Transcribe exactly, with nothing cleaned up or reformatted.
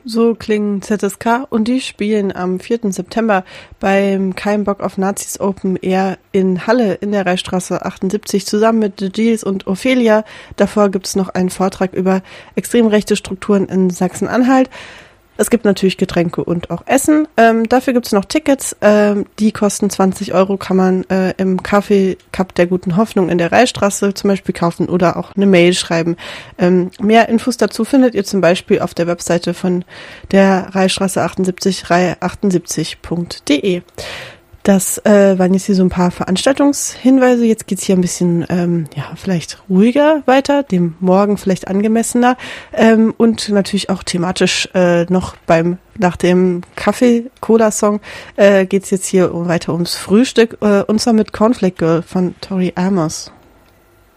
So klingen Z S K und die spielen am vierten September beim Kein Bock auf Nazis Open Air in Halle in der Reichsstraße achtundsiebzig zusammen mit The Deals und Ophelia. Davor gibt es noch einen Vortrag über extrem rechte Strukturen in Sachsen-Anhalt. Es gibt natürlich Getränke und auch Essen. Ähm, dafür gibt es noch Tickets. Ähm, die kosten zwanzig Euro, kann man äh, im Kaffee Cup der Guten Hoffnung in der Reichsstraße zum Beispiel kaufen oder auch eine Mail schreiben. Ähm, mehr Infos dazu findet ihr zum Beispiel auf der Webseite von der Reichsstraße achtundsiebzig, reihe achtundsiebzig punkt de. Das äh, waren jetzt hier so ein paar Veranstaltungshinweise. Jetzt geht's hier ein bisschen, ähm, ja, vielleicht ruhiger weiter, dem Morgen vielleicht angemessener ähm, und natürlich auch thematisch äh, noch beim nach dem Kaffee-Cola-Song äh, geht's jetzt hier weiter ums Frühstück äh, und zwar mit Cornflake Girl von Tori Amos.